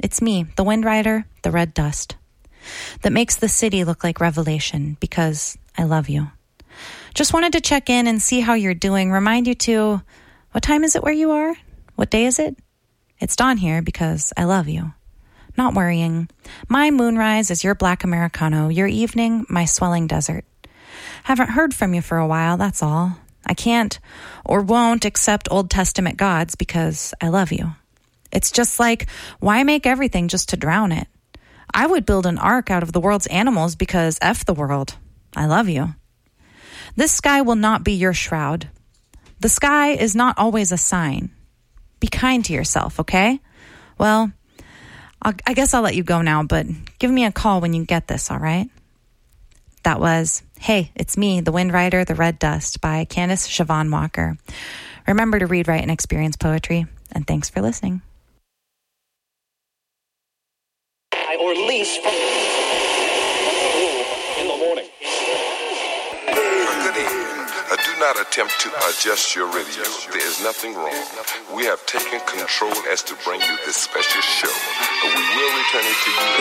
it's me, the Wind Rider, the red dust, that makes the city look like Revelation because I love you. Just wanted to check in and see how you're doing. Remind you to, what time is it where you are? What day is it? It's dawn here because I love you. Not worrying. My moonrise is your black Americano, your evening, my swelling desert. Haven't heard from you for a while, that's all. I can't or won't accept Old Testament gods because I love you. It's just like, why make everything just to drown it? I would build an ark out of the world's animals because F the world. I love you. This sky will not be your shroud. The sky is not always a sign. Be kind to yourself, okay? Well, I guess I'll let you go now, but give me a call when you get this, all right? That was Hey, It's Me, the Wind Rider, the Red Dust by Candace Siobhan Walker. Remember to read, write, and experience poetry, and thanks for listening. Or lease in the morning. Good evening. Do not attempt to adjust your radio. There is nothing wrong. We have taken control as to bring you this special show. We will return it to you